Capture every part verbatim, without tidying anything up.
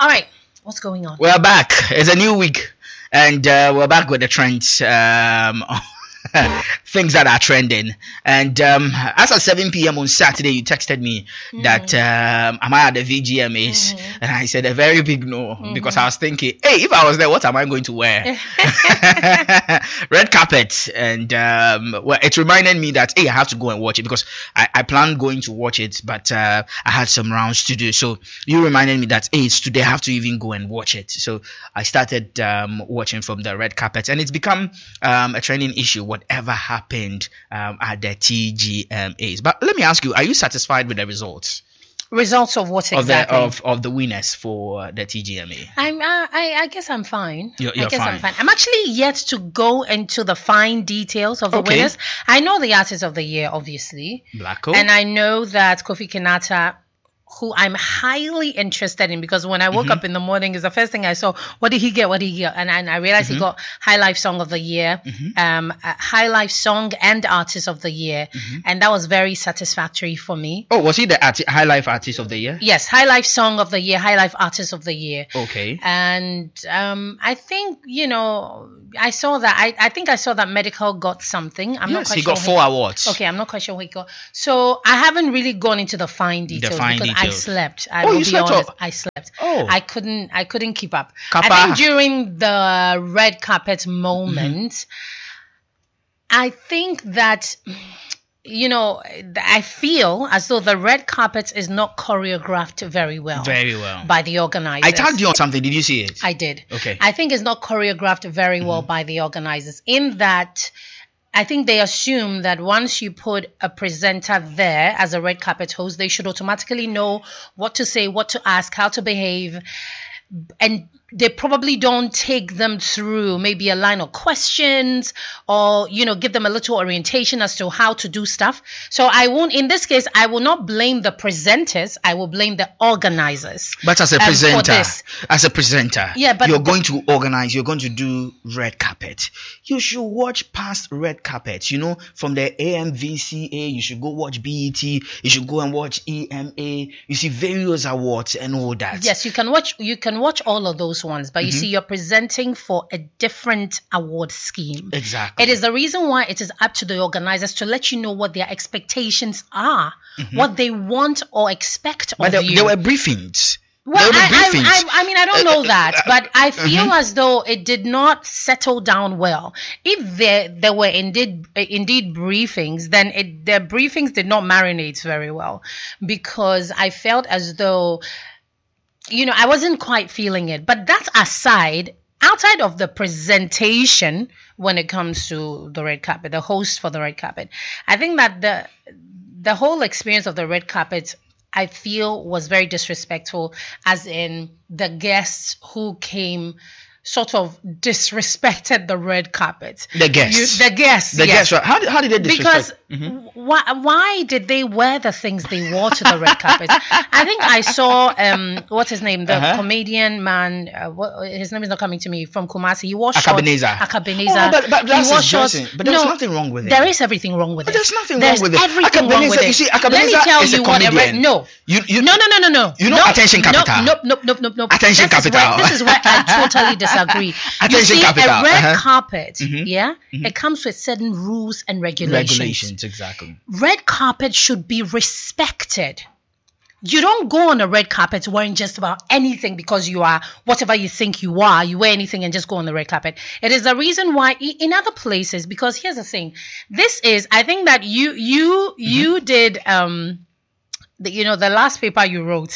All right, what's going on? We're back. It's a new week, and uh, we're back with the trends, um, things that are trending. And um, as at seven p.m. on Saturday, you texted me mm-hmm. that um, am I at the V G M As? Mm-hmm. And I said a very big no, mm-hmm. because I was thinking, hey, if I was there, what am I going to wear? Red carpet. And um, well, it reminded me that, hey, I have to go and watch it because I, I planned going to watch it, but uh, I had some rounds to do. So you reminded me that, hey, it's today, I have to even go and watch it. So I started um, watching from the red carpet, and it's become um, a trending issue, whatever happened um, at the T G M As. But let me ask you, are you satisfied with the results? Results of what Of exactly? the of, of the winners for the T G M A. I'm uh, I I guess I'm fine. You're, you're I guess fine. I'm fine. I'm actually yet to go into the fine details of the Okay. winners. I know the artist of the year, obviously, Blacko. and I know that Kofi Kinata, who I'm highly interested in, because when I woke Mm-hmm. up in the morning, is the first thing I saw. What did he get? What did he get? And, and I realized Mm-hmm. he got High Life Song of the Year, Mm-hmm. um, uh, High Life Song and Artist of the Year, Mm-hmm. and that was very satisfactory for me. Oh, was he the arti- High Life Artist of the Year? Yes, High Life Song of the Year, High Life Artist of the Year. Okay. And um, I think, you know, I saw that. I, I think I saw that Medical got something. I'm not Yes, quite he sure. got four awards. Okay, I'm not quite sure what he got. So I haven't really gone into the fine details fine because I details. slept. I Oh, will you be slept honest. off? I slept. Oh. I couldn't. I couldn't keep up. Kappa. I think during the red carpet moment, Mm-hmm. I think that. You know, I feel as though the red carpet is not choreographed very well. Very well. By the organizers. I tagged you on something. Did you see it? I did. Okay. I think it's not choreographed very well Mm-hmm. by the organizers, in that I think they assume that once you put a presenter there as a red carpet host, they should automatically know what to say, what to ask, how to behave. And they probably don't take them through maybe a line of questions, or, you know, give them a little orientation as to how to do stuff. So I won't, in this case, I will not blame the presenters. I will blame the organizers. But as a um, for presenter, this. as a presenter, Yeah, but you're the- going to organize, you're going to do red carpet. You should watch past red carpets, you know, from the A M V C A, you should go watch B E T, you should go and watch E M A, you see various awards and all that. Yes, you can watch you can watch all of those ones, but you Mm-hmm. see, you're presenting for a different award scheme. Exactly. It is the reason why it is up to the organizers to let you know what their expectations are, Mm-hmm. what they want or expect But of there, you. there were briefings. Well, there were I, briefings. I, I, I mean, I don't know that, but I feel Mhm. as though it did not settle down well. If there there were indeed indeed briefings, then it, the briefings did not marinate very well, because I felt as though, you know, I wasn't quite feeling it. But that aside, outside of the presentation, when it comes to the red carpet, the host for the red carpet, I think that the the whole experience of the red carpet, I feel, was very disrespectful, as in the guests who came sort of disrespected the red carpet. The guests. You, the guests. The yes. guests, right? How, did- how did they disrespect? Because Mhm. why why did they wear the things they wore to the red carpet? I think I saw um what's his name, the Uh-huh. comedian man. Uh, what, his name is not coming to me, from Kumasi. He wore shorts. Akabeneza. Akabeneza. Oh, but, but He that's wore his shorts. dressing. But there's No, nothing wrong with it. There is everything wrong with But it. there's nothing There's wrong with it. everything wrong with Akabeneza- it. you see, Let me Akabeneza tell is a you what. a red- comedian. No. You, you, No, no, no, no, no. You know no, attention capital. Nope, nope, nope, nope, nope. Attention this Is capital. where, this is where I totally disagree. Attention you see, capital. a red Uh-huh. carpet, Mhm. yeah, Mhm. it comes with certain rules and regulations. regulations, exactly. Red carpet should be respected. You don't go on a red carpet wearing just about anything because you are whatever you think you are. You wear anything and just go on the red carpet. It is the reason why i- in other places, because here's the thing. This is, I think that you you Mm-hmm. you did um the, you know, the last paper you wrote.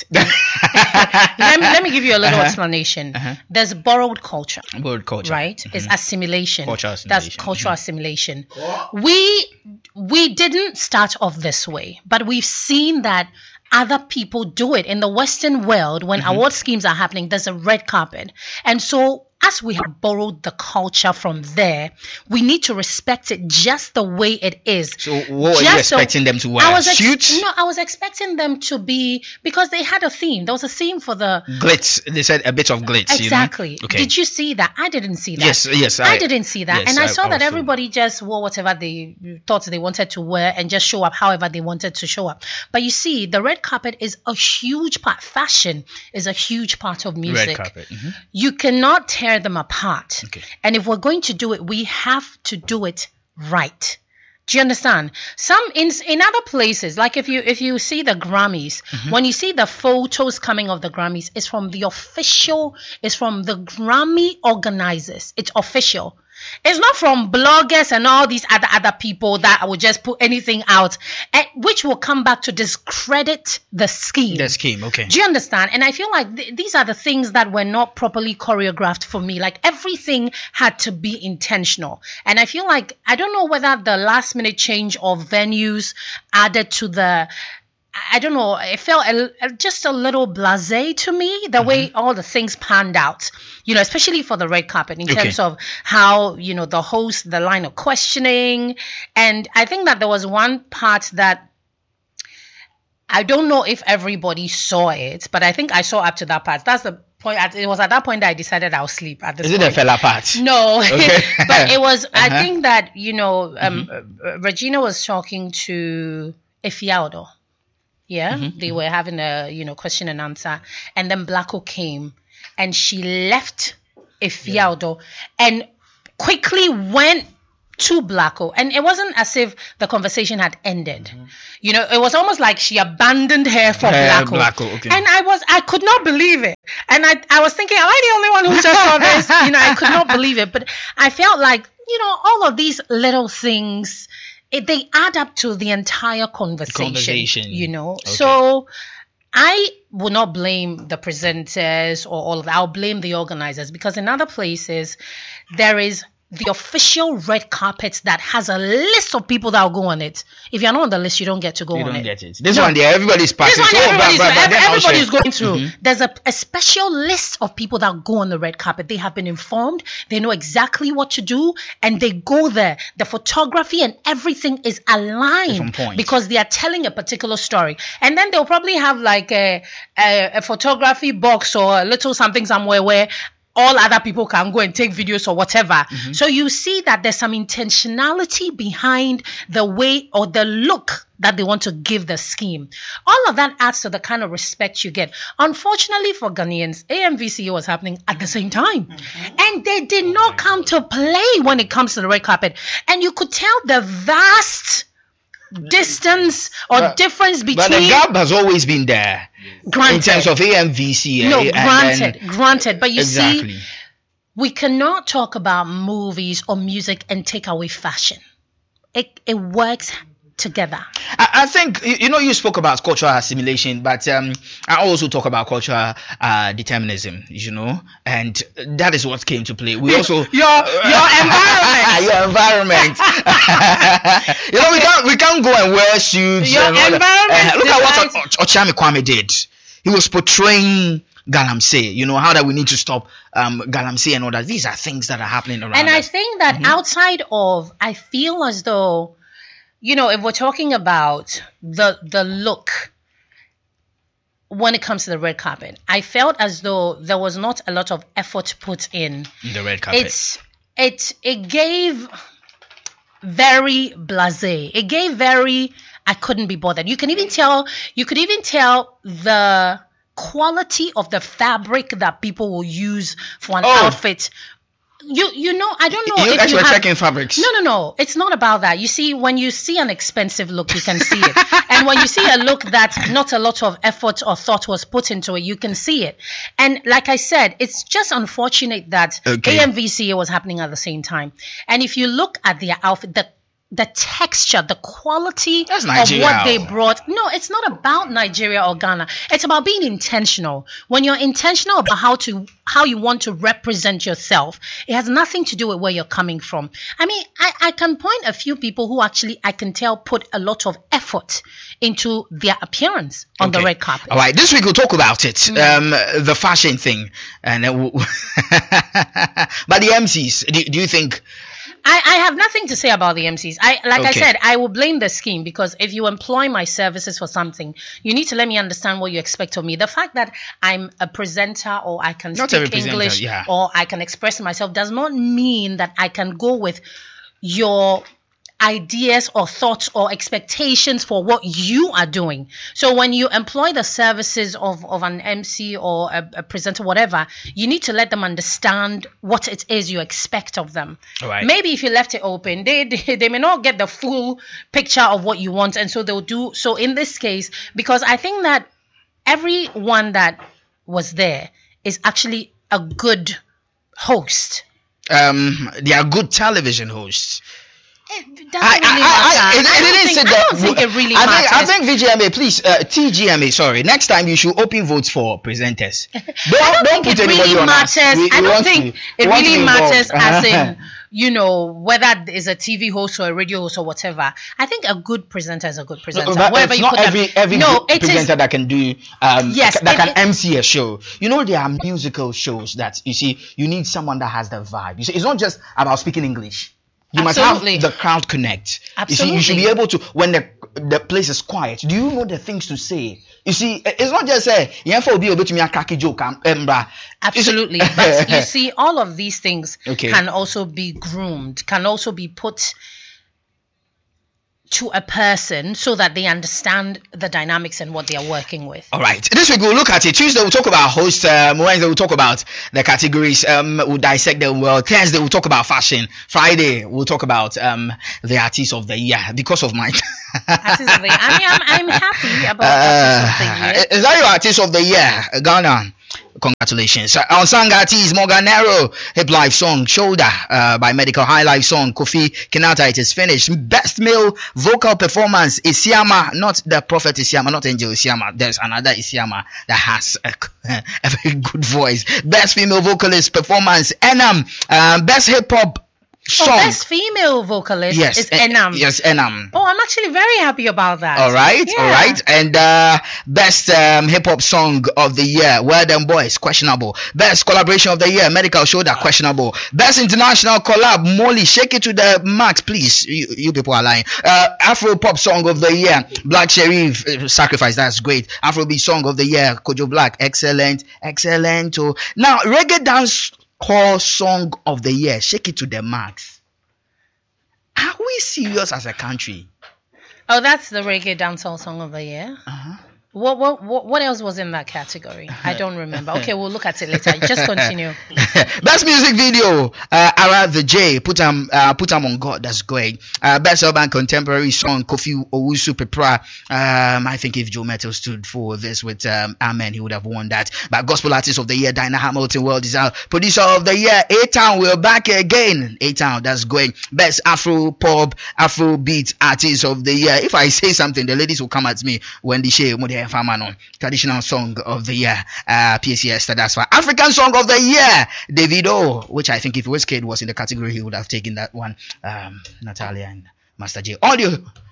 let, me, let me give you a little Uh-huh. explanation. Uh-huh. There's borrowed culture. Word culture. Right? It's assimilation. Cultural That's assimilation. cultural assimilation. We we didn't start off this way, but we've seen that other people do it in the Western world. When award schemes are happening, there's a red carpet. And so as we have borrowed the culture from there, we need to respect it just the way it is. So what were you expecting them to wear? I was ex- Suits? No, I was expecting them to be, because they had a theme. There was a theme for the glitz. They said a bit of glitz. Exactly. You know? Okay. Did you see that? I didn't see that. Yes, yes. I, I didn't see that. Yes, and I, I saw that also. everybody just wore whatever they thought they wanted to wear and just show up however they wanted to show up. But you see, the red carpet is a huge part. Fashion is a huge part of music. Red carpet. Mm-hmm. You cannot tear them apart. Okay. And if we're going to do it, we have to do it right. Do you understand? Some in in other places, like if you if you see the Grammys, mm-hmm. when you see the photos coming of the Grammys, it's from the official, it's from the Grammy organizers. It's official. It's not from bloggers and all these other other people that will just put anything out, and, which will come back to discredit the scheme. The scheme, okay. Do you understand? And I feel like th- these are the things that were not properly choreographed for me. Like everything had to be intentional. And I feel like, I don't know whether the last minute change of venues added to the, I don't know, it felt a, just a little blasé to me, the mm-hmm. way all the things panned out, you know, especially for the red carpet in okay. terms of how, you know, the host, the line of questioning. And I think that there was one part that I don't know if everybody saw it, but I think I saw up to that part. That's the point. It was at that point that I decided I'll sleep at this Is point. it a fella part? No, okay. But it was, uh-huh. I think that, you know, um, mm-hmm. Regina was talking to Efialdo. Yeah, mm-hmm. they were having a, you know, question and answer. And then Blacko came and she left Efialdo yeah. and quickly went to Blacko. And it wasn't as if the conversation had ended. Mm-hmm. You know, it was almost like she abandoned her for uh, Blacko. Blacko okay. And I was, I could not believe it. And I, I was thinking, am I the only one who just saw this? You know, I could not believe it. But I felt like, you know, all of these little things, It, they add up to the entire conversation, conversation. you know. Okay. So I will not blame the presenters or all of that. I'll blame the organizers, because in other places there is the official red carpet that has a list of people that will go on it. If you're not on the list, you don't get to go you on don't it. get it. This no. one there, everybody's passing. This one, so, everybody's, but, but, but everybody's going through. Mm-hmm. There's a, a special list of people that go on the red carpet. They have been informed. They know exactly what to do, and they go there. The photography and everything is aligned because they are telling a particular story. And then they'll probably have like a, a, a photography box or a little something somewhere where all other people can go and take videos or whatever. Mm-hmm. So you see that there's some intentionality behind the way or the look that they want to give the scheme. All of that adds to the kind of respect you get. Unfortunately for Ghanaians, A M V C A was happening at the same time. Mm-hmm. And they did not come to play when it comes to the red carpet. And you could tell the vast distance or but, difference between... But the gap has always been there. Granted. In terms of A M V C A. No, granted, then, granted. But you exactly. see, we cannot talk about movies or music and take away fashion. It it works together. I, I think, you know, you spoke about cultural assimilation, but um, I also talk about cultural uh, determinism, you know, and that is what came to play. We also... your your environment. your environment. you know, we can't, we can't go and wear suits. Your and environment. Uh, look at what Ochami Kwame did. He was portraying Galamsey, you know, how that we need to stop um, Galamsey and all that. These are things that are happening around And us. I think that mm-hmm. outside of, I feel as though, you know, if we're talking about the the look when it comes to the red carpet, I felt as though there was not a lot of effort put in. In the red carpet. It's it it gave very blasé. It gave very I couldn't be bothered. You can even tell you could even tell the quality of the fabric that people will use for an oh. outfit. You you know, I don't know you if guys you were have, checking fabrics. No, no, no. It's not about that. You see, when you see an expensive look, you can see it. And when you see a look that not a lot of effort or thought was put into it, you can see it. And like I said, it's just unfortunate that okay. A M V C A was happening at the same time. And if you look at their outfit, the the texture, the quality That's of Nigeria. what they brought. No, it's not about Nigeria or Ghana. It's about being intentional. When you're intentional about how to how you want to represent yourself, it has nothing to do with where you're coming from. I mean, I, I can point a few people who actually I can tell put a lot of effort into their appearance on Okay. the red carpet. All right, this week we'll talk about it, um, the fashion thing, and then we'll but the M Cs. Do, do you think? I, I have nothing to say about the M Cs. I like I Okay. said, I will blame the scheme, because if you employ my services for something, you need to let me understand what you expect of me. The fact that I'm a presenter or I can Not every speak presenter, English yeah. or I can express myself does not mean that I can go with your ideas or thoughts or expectations for what you are doing. So when you employ the services of, of an M C or a, a presenter, whatever, you need to let them understand what it is you expect of them. All right. Maybe if you left it open, they, they they may not get the full picture of what you want, and so they'll do so in this case, because I think that everyone that was there is actually a good host. Um, they are good television hosts. It doesn't really matter. I, it, it I don't didn't think, say I that. don't think it really I matters. think, I think V G M A, please, uh, T G M A, sorry. Next time you should open votes for presenters. Don't, I don't think put it anybody really on us. matters. We- I we don't want think to- it we want to really be matters involved. as in, you know, whether it's a T V host or a radio host or whatever. I think a good presenter is a good presenter. But Wherever it's you not put them. every every no, good it is. presenter that can do um Yes, that it- can it- M C a show. You know, there are musical shows that you see you need someone that has the vibe. You see, it's not just about speaking English. You Absolutely. must have the crowd connect. You see, you should be Absolutely. able to when the the place is quiet. Do you know the things to say? You see, it's not just say yeah for be able to me a cracky joke um, bruh. You see- Absolutely. But you see, all of these things Okay. can also be groomed, can also be put to a person so that they understand the dynamics and what they are working with. All right. This week we'll look at it. Tuesday we'll talk about host. Um, Wednesday we'll talk about the categories. Um, we'll dissect them well. Thursday we'll talk about fashion. Friday we'll talk about um the artist of the year because of my. Artist of the year. I mean, I'm, I'm happy about artist of the Uh, year. is that your artist of the year, Ghana? Congratulations. Uh, on Sang artist Morganero, Hip Life song Shoulder uh, by Medical High Life song Kofi Kinata. It is finished. Best male vocal performance Isiama, not the prophet Isiama, not Angel Isiama. There's another Isiama that has a, a very good voice. Best female vocalist performance Enam. Um, best hip hop Oh, song. best female vocalist yes, is eh, Enam. Yes, Enam. Oh, I'm actually very happy about that. All right, Yeah. all right. And uh, best um, hip hop song of the year, Well Done Boys, questionable. Best collaboration of the year, Medical Shoulder, questionable. Best international collab, Molly, shake it to the max, please. You, you people are lying. Uh, Afro pop song of the year, Black Sherif, uh, Sacrifice, that's great. Afrobeat song of the year, Kojo Black, excellent, excellent. Oh. Now, reggae dance core song of the year, shake it to the max. Are we serious as a country? Oh, that's the reggae dancehall song of the year. Uh-huh. What, what what what else was in that category? I don't remember. Okay, we'll look at it later. Just continue. Best music video, uh, Ara the J, put um uh, put them on God, that's great. Uh, best urban contemporary song, Kofi Owusu Pepra. Um, I think if Joe Metal stood for this with um Amen, he would have won that. But gospel artist of the year, Dinah Hamilton, World is out. Producer of the year, A Town, we're back again. A Town, that's great. Best Afro pop, Afro beat artist of the year. If I say something, the ladies will come at me when they share Famano. Traditional song of the year, uh, P C S, that's why. African song of the year, Davido, which I think if Wizkid was in the category, he would have taken that one. Um, Natalia and Master J. Audio.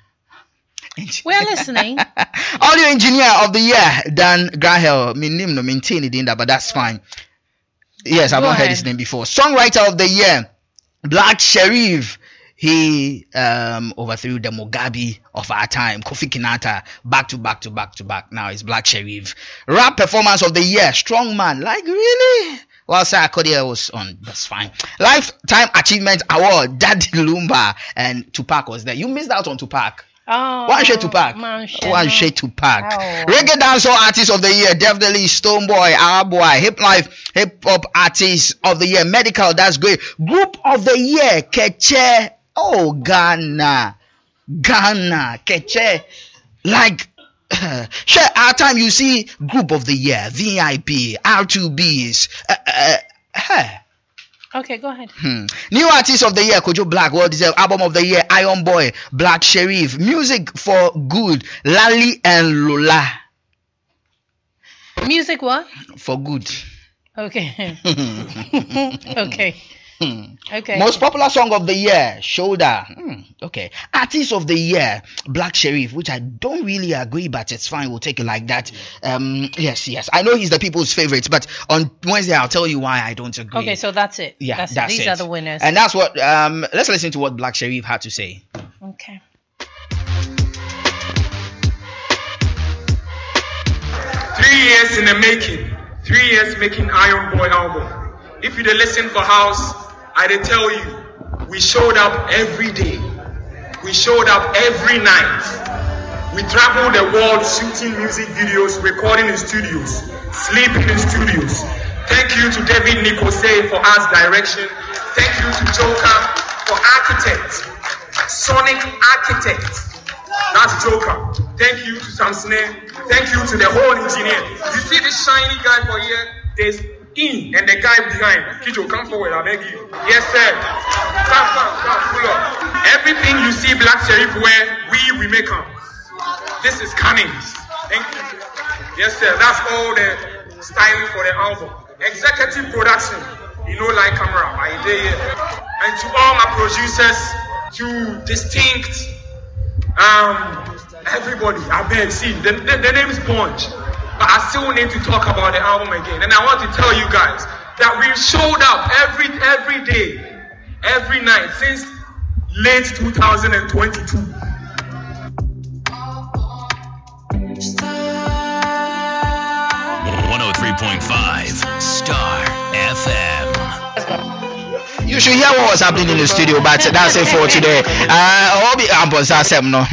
We're listening. Audio engineer of the year, Dan Grahel. My name no maintain it in that, but that's fine. Yes, I've Go not heard ahead. his name before. Songwriter of the year, Black Sherif. He um, overthrew the Mugabe of our time, Kofi Kinata, back to back to back to back. Now it's Black Sherif. Rap performance of the year, Strong Man. Like, really? Well, Sarah Kodia was on. That's fine. Lifetime Achievement Award, Daddy Lumba and Tupac was there. You missed out on Tupac. Oh, One shade Tupac. man, shit. One shade Tupac. Oh. Reggae dancehall artist of the year, definitely Stoneboy, Our Boy. Hip life, hip hop artist of the year, Medical. That's great. Group of the year, Keche. Oh, Ghana. Ghana. Keche. Like, sure, our time you see group of the year, V I P, R two Bs. Uh, uh, huh. Okay, go ahead. Hmm. New artist of the year, Kojo Black. Well deserved. Album of the year, Iron Boy, Black Sherif. Music for good, Lali and Lola. Music what? For good. Okay. Okay. Okay. Most popular song of the year, Shoulder. Hmm, okay. Artist of the year, Black Sherif, which I don't really agree, but it's fine. We'll take it like that. Um, yes, yes. I know he's the people's favorite, but on Wednesday I'll tell you why I don't agree. Okay, so that's it. Yeah, that's, that's these it. are the winners. And that's what. Um, let's listen to what Black Sherif had to say. Okay. Three years in the making. Three years making Iron Boy album. If you dey listen for house, I dey tell you, we showed up every day. We showed up every night. We traveled the world shooting music videos, recording in studios, sleeping in studios. Thank you to David Nikose for arts direction. Thank you to Joker for architect, sonic architect. That's Joker. Thank you to Sam Snare. Thank you to the whole engineer. You see this shiny guy for here? There's in and the guy behind. Kijo, come forward, I beg you. Yes, sir. Come, come, come, pull up. Everything you see Black Sherif wear, we, we make them. This is Cummings. Thank you. Yes, sir. That's all the styling for the album. Executive production. You know, like camera. I did it. And to all my producers, to distinct, um, everybody, I beg, see, the, the, the name is Bunch. But I still need to talk about the album again. And I want to tell you guys that we showed up every every day, every night since late two thousand twenty-two. one oh three point five Star F M. You should hear what was happening in the studio, but that's it for today. Uh, Obi Amposasem no,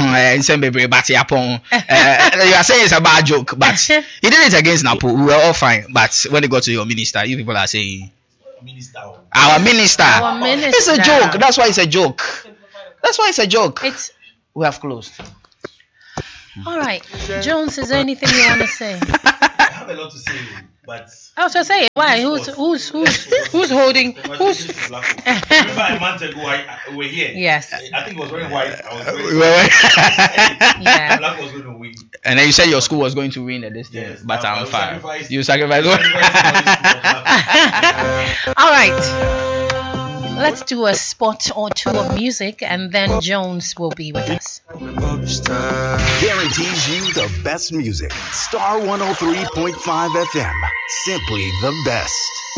you are saying it's a bad joke, but he did it against Napo. We were all fine, but when it got to your minister, you people are saying Minister. our minister. Our minister. It's a joke. That's why it's a joke. That's why it's a joke. It's We have closed. all right. Jones, is there anything you want to say? I have a lot to say, but I was just saying, why? Who's who's who's who's holding? Who's? Remember a month ago, I, I we were here. Yes. I think it was wearing white. I was wearing Yeah. black was going to win. And then you said your school was going to win at this day, Yes, but I- I I'm will fine. sacrifice- You sacrifice. All right. Let's do a spot or two of music, and then Jones will be with us. Guarantees you the best music. Star one oh three point five F M. Simply the best.